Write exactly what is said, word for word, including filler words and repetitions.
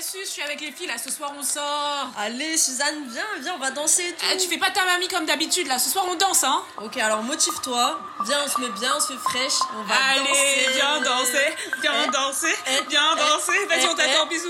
Sus, je suis avec les filles là, ce soir on sort. Allez, Suzanne, viens, viens, on va danser et tout. Ah, tu fais pas ta mamie comme d'habitude là, ce soir on danse, hein. Ok, alors motive-toi. Viens, on se met bien, on se fait fraîche. On va Allez, danser. viens danser, viens Eh, danser, eh, viens eh, danser. Vas-y, eh, on t'attend, eh. bisous.